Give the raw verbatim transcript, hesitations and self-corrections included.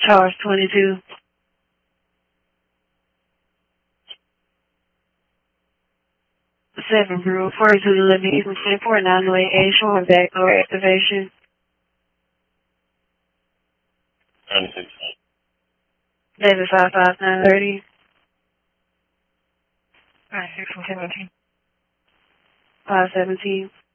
Towers twenty-two. seven Brew, forty-two to eleven Eastern twenty-four, nine oh eight A, showing backdoor activation. ninety-six. David five five nine thirty. ninety-six and seventeen. five seventeen.